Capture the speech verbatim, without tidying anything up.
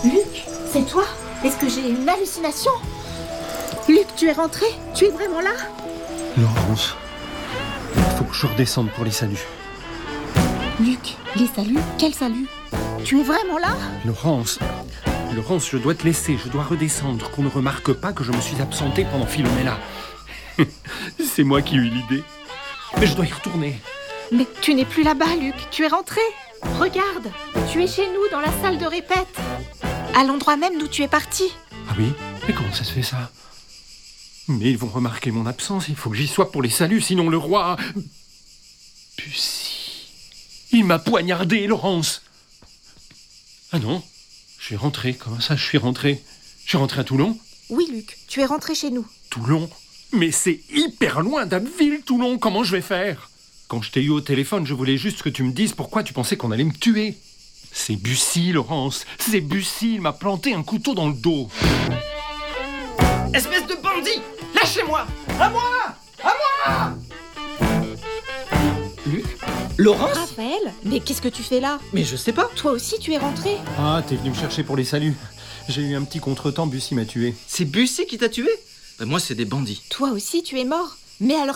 Luc, c'est toi? Est-ce que j'ai une hallucination? Luc, tu es rentré? Tu es vraiment là? Laurence, il faut que je redescende pour les saluts. Luc, les saluts? Quel salut? Tu es vraiment là? Laurence, Laurence, je dois te laisser, je dois redescendre, qu'on ne remarque pas que je me suis absenté pendant Philomena. C'est moi qui ai eu l'idée. Mais je dois y retourner. Mais tu n'es plus là-bas, Luc, tu es rentré. Regarde, tu es chez nous dans la salle de répète. À l'endroit même d'où tu es parti. Ah oui? Mais comment ça se fait ça? Mais ils vont remarquer mon absence, il faut que j'y sois pour les saluts, sinon le roi... Bussy... Il m'a poignardé, Laurence. Ah non, je suis rentré, comment ça je suis rentré? Je suis rentré à Toulon? Oui, Luc, tu es rentré chez nous. Toulon? Mais c'est hyper loin d'Abbeville, Toulon, comment je vais faire? Quand je t'ai eu au téléphone, je voulais juste que tu me dises pourquoi tu pensais qu'on allait me tuer. C'est Bussy, Laurence, c'est Bussy, il m'a planté un couteau dans le dos. Espèce de bandit! Lâchez-moi! À moi! À moi! Luc? Laurence? Raphaël, mais qu'est-ce que tu fais là? Mais je sais pas. Toi aussi, tu es rentré. Ah, t'es venu me chercher pour les saluts. J'ai eu un petit contretemps, Bussy m'a tué. C'est Bussy qui t'a tué? Ben moi, c'est des bandits. Toi aussi, tu es mort. Mais alors